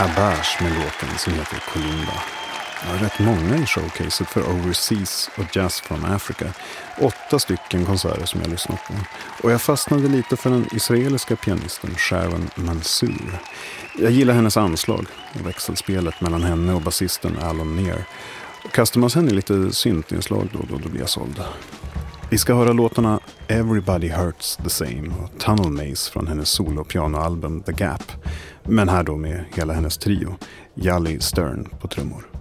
Abash med låten som heter Kolimba. Jag har rätt många i showcaset för Overseas och Jazz from Africa. 8 stycken konserter som jag lyssnat på. Och jag fastnade lite för den israeliska pianisten Sharon Mansour. Jag gillar hennes anslag och växelspelet mellan henne och basisten Alon Near. Kastar man sen i lite syntinslag då blir jag såld. Vi ska höra låtarna Everybody Hurts the Same och Tunnel Maze från hennes solo-pianoalbum The Gap. Men här då med hela hennes trio, Yali Stern på trummor.